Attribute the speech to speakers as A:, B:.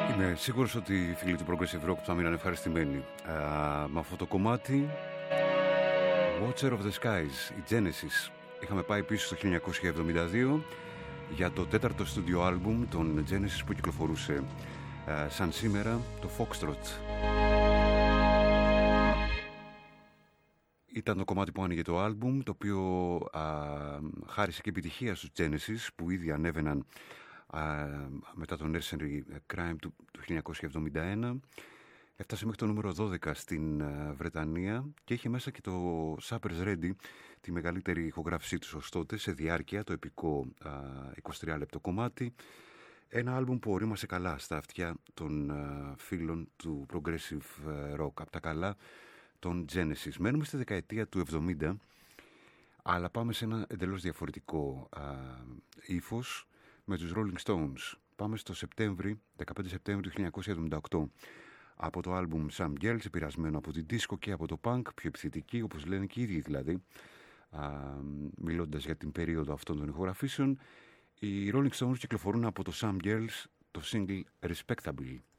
A: Είμαι σίγουρος ότι οι φίλοι του Progressive Rock θα μείναν ευχαριστημένοι με αυτό το κομμάτι. Watcher of the Skies, η Genesis. Είχαμε πάει πίσω στο 1972 για το τέταρτο στούντιο άλμπουμ των Genesis που κυκλοφορούσε σαν σήμερα, το Foxtrot. Ήταν το κομμάτι που άνοιγε το άλμπουμ, το οποίο χάρισε και επιτυχία στους Genesis που ήδη ανέβαιναν μετά το Nursery Crime του 1971. Έφτασε μέχρι το νούμερο 12 στην Βρετανία και είχε μέσα και το Supper's Ready, τη μεγαλύτερη ηχογράφησή τους ως τότε σε διάρκεια, το επικό 23 λεπτό κομμάτι. Ένα άλμπουμ που ορίμασε καλά στα αυτιά των φίλων του Progressive Rock, από τα καλά των Genesis. Μένουμε στη δεκαετία του 70, αλλά πάμε σε ένα εντελώς διαφορετικό ύφος με τους Rolling Stones. Πάμε στο 15 Σεπτέμβρη του 1978. Από το άλμπουμ Some Girls, επηρεασμένο από την disco και από το punk, πιο επιθετική, όπως λένε και οι ίδιοι δηλαδή, μιλώντας για την περίοδο αυτών των ηχογραφήσεων, οι Rolling Stones κυκλοφορούν από το Some Girls το single Respectable.